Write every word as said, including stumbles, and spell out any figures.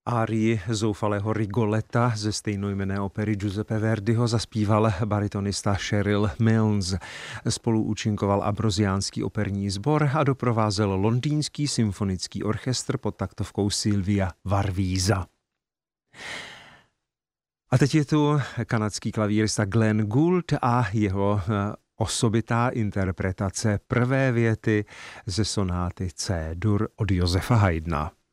Árii zoufalého Rigoleta ze stejnojmenné opery Giuseppe Verdiho zaspíval baritonista Cheryl Milnes. Spolu účinkoval Ambrosiánský operní sbor a doprovázel Londýnský symfonický orchestr pod taktovkou Silvia Varvíza. A teď je tu kanadský klavírista Glenn Gould a jeho osobitá interpretace prvé věty ze sonáty C-dur od Josefa Haydna.